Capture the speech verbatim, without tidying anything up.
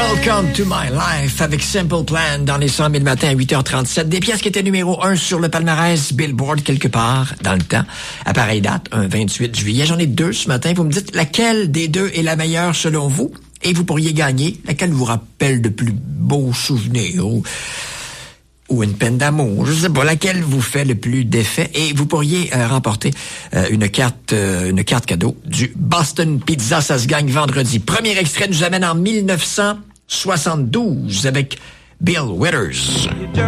Welcome to my life avec Simple Plan dans les cent mille matins à huit heures trente-sept. Des pièces qui étaient numéro un sur le palmarès Billboard quelque part dans le temps. À pareille date, un vingt-huit juillet. J'en ai deux ce matin. Vous me dites laquelle des deux est la meilleure selon vous? Et vous pourriez gagner laquelle vous rappelle de plus beaux souvenirs ou, ou une peine d'amour. Je sais pas laquelle vous fait le plus d'effet. Et vous pourriez euh, remporter euh, une carte euh, une carte cadeau du Boston Pizza. Ça se gagne vendredi. Premier extrait nous amène en mille neuf cent soixante-douze avec Bill Withers.